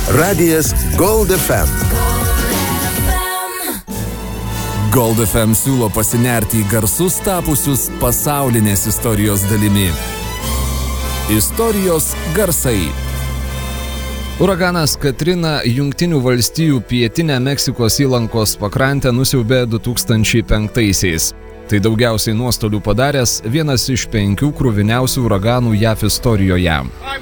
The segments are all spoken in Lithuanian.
Radijas Gold FM. Gold FM siūlo pasinerti į garsus tapusius pasaulinės istorijos dalimi. Istorijos garsai. Uraganas Katrina Jungtinių valstijų pietinę Meksikos įlankos pakrantę nusiaubė 2005-aisiais. Tai daugiausiai nuostolių padaręs vienas iš 5 kruviniausių uraganų JAV istorijoje.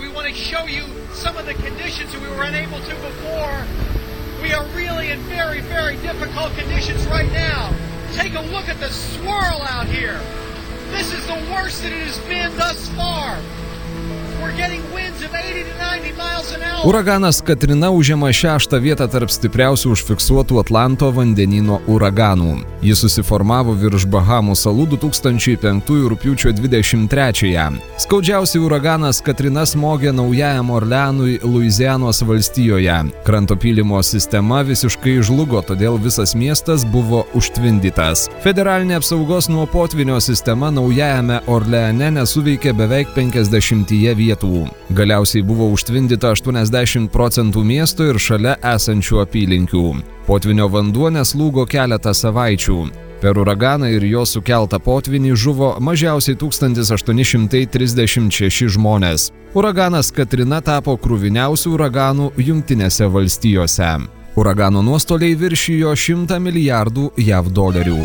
Uraganas Katrina užima 6. vietą tarp stipriausių užfiksuotų Atlanto vandenyno uraganų. Jis susiformavo virš Bahamų salų 2005 rugpjūčio 23-ąją. Skaudžiausiai uraganas Katrina smogė Naujajam Orleanui Luizianos valstijoje. Kranto pylimo sistema visiškai žlugo, todėl visas miestas buvo užtvindytas. Federalinė apsaugos nuo potvynio sistema Naujajame Orleane nesuveikė beveik 50 vietų. Galiausiai buvo užtvindyta 80% miesto ir šalia esančių apylinkių. Potvynio vanduo neslūgo keletą savaičių. Per uraganą ir jo sukeltą potvynį žuvo mažiausiai 1836 žmonės. Uraganas Katrina tapo kruviniausių uraganų Jungtinėse valstijose. Uragano nuostoliai viršijo $100 milijardų JAV dolerių.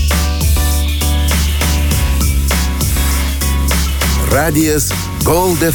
Radijas Gold